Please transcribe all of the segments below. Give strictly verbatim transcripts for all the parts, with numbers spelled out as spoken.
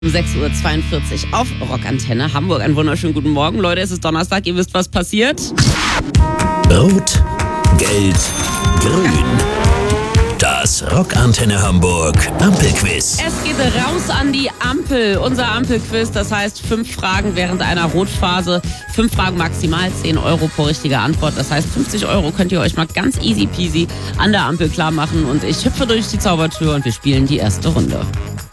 Um sechs Uhr zweiundvierzig auf Rockantenne Hamburg. Einen wunderschönen guten Morgen. Leute, es ist Donnerstag. Ihr wisst, was passiert. Rot, Gelb, Grün. Das Rockantenne Hamburg Ampelquiz. Es geht raus an die Ampel. Unser Ampelquiz, das heißt fünf Fragen während einer Rotphase. Fünf Fragen maximal, zehn Euro pro richtige Antwort. Das heißt fünfzig Euro könnt ihr euch mal ganz easy peasy an der Ampel klar machen. Und ich hüpfe durch die Zaubertür und wir spielen die erste Runde.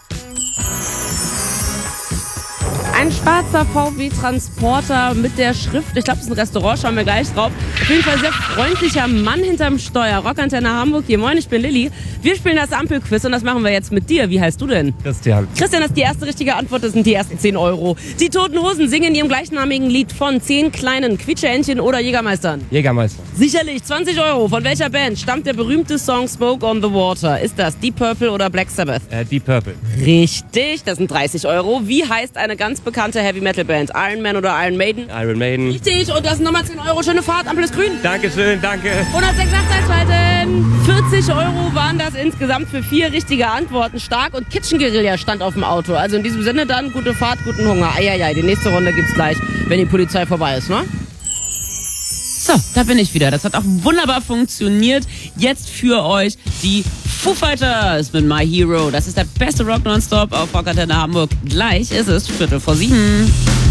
Ein schwarzer V W-Transporter mit der Schrift, ich glaube, das ist ein Restaurant, schauen wir gleich drauf. Auf jeden Fall sehr freundlicher Mann hinterm Steuer. Rockantenne Hamburg, hier, moin, ich bin Lilly. Wir spielen das Ampelquiz und das machen wir jetzt mit dir. Wie heißt du denn? Christian. Christian, das ist die erste richtige Antwort, das sind die ersten zehn Euro. Die Toten Hosen singen in ihrem gleichnamigen Lied von zehn kleinen Quietscheentchen oder Jägermeistern. Jägermeister. Sicherlich, zwanzig Euro. Von welcher Band stammt der berühmte Song Smoke on the Water? Ist das Deep Purple oder Black Sabbath? Äh, Deep Purple. Richtig, das sind dreißig Euro. Wie heißt eine ganz bekannte Heavy-Metal-Band? Iron Man oder Iron Maiden? Iron Maiden. Richtig, und das sind nochmal zehn Euro. Schöne Fahrt, Ampel ist grün. Dankeschön, danke. hundertsechs einschalten. vierzig Euro waren das insgesamt für vier richtige Antworten. Stark und Kitchen Guerilla stand auf dem Auto. Also in diesem Sinne dann, gute Fahrt, guten Hunger. Eieiei, die nächste Runde gibt's gleich, wenn die Polizei vorbei ist, ne? So, da bin ich wieder. Das hat auch wunderbar funktioniert. Jetzt für euch die Foo Fighters mit My Hero. Das ist der beste Rock Nonstop auf Rockantenne Hamburg. Gleich ist es Viertel vor sieben.